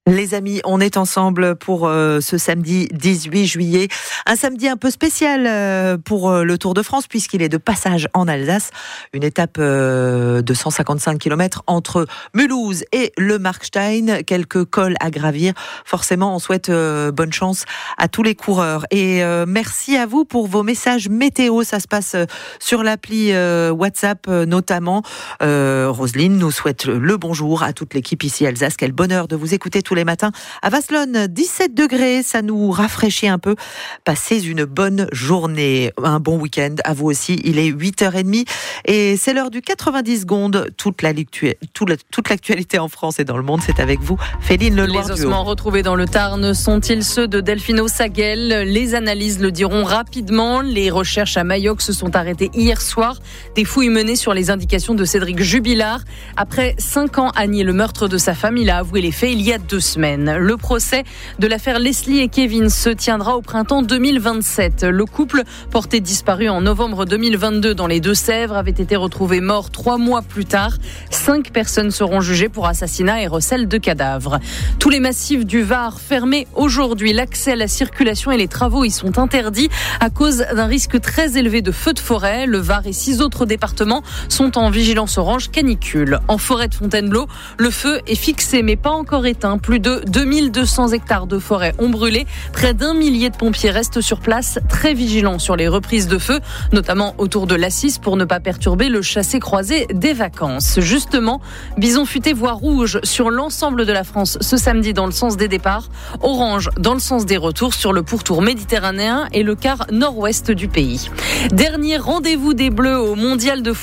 Les amis, on est ensemble pour ce samedi 18 juillet. Un samedi un peu spécial pour le Tour de France puisqu'il est de passage en Alsace. Une étape de 155 km entre Mulhouse et le Markstein. Quelques cols à gravir. Forcément, on souhaite bonne chance à tous les coureurs. Et merci à vous pour vos messages météo. Ça se passe sur l'appli WhatsApp notamment. Roselyne nous souhaite le bonjour à toute l'équipe ici à Alsace. Quel bonheur de vous écouter tous les matins. À Vasselonne, 17 degrés, ça nous rafraîchit un peu. Passez une bonne journée, un bon week-end à vous aussi. Il est 8h30 et c'est l'heure du 90 secondes. Toute l'actualité en France et dans le monde, c'est avec vous, Féline Leloir. Les ossements retrouvés dans le Tarn sont-ils ceux de Delphino Saguel ? Les analyses le diront rapidement. Les recherches à Mayoc se sont arrêtées hier soir. Des fouilles menées sur les indications de Cédric Jubilard. Après 5 ans à nier le meurtre de sa femme, il a avoué les faits il y a 2 semaines. Le procès de l'affaire Leslie et Kevin se tiendra au printemps 2027. Le couple, porté disparu en novembre 2022 dans les Deux-Sèvres, avait été retrouvé mort 3 mois plus tard. 5 personnes seront jugées pour assassinat et recel de cadavres. Tous les massifs du Var fermés aujourd'hui. L'accès à la circulation et les travaux y sont interdits à cause d'un risque très élevé de feux de forêt. Le Var et 6 autres départements sont en vigilance orange canicule. En forêt de Fontainebleau, le feu est fixé mais pas encore éteint. Plus de 2200 hectares de forêt ont brûlé. Près d'1 millier de pompiers restent sur place, très vigilants sur les reprises de feu, notamment autour de l'Assis pour ne pas perturber le chassé-croisé des vacances. Justement, bison futé voie rouge sur l'ensemble de la France ce samedi dans le sens des départs, orange dans le sens des retours sur le pourtour méditerranéen et le quart nord-ouest du pays. Dernier rendez-vous des Bleus au mondial de foot